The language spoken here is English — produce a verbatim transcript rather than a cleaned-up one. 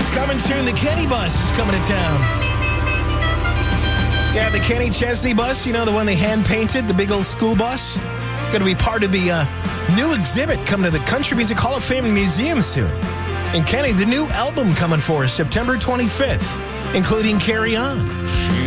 is coming soon. The Kenny Bus is coming to town. Yeah, the Kenny Chesney Bus, you know, the one they hand-painted, the big old school bus. Going to be part of the uh, new exhibit coming to the Country Music Hall of Fame Museum soon. And Kenny, the new album coming for us September twenty-fifth, including Carry On.